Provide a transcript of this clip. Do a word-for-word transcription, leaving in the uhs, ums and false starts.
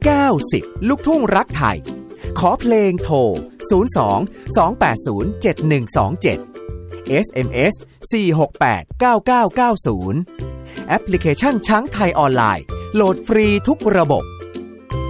เก้าสิบลูกทุ่งรักไทยขอเพลงโทรศูนย์ สอง สอง แปด ศูนย์ เจ็ด หนึ่ง สอง เจ็ด เอส เอ็ม เอส สี่ หก แปด เก้า เก้า เก้า ศูนย์แอปพลิเคชันช้างไทยออนไลน์โหลดฟรีทุกระบบ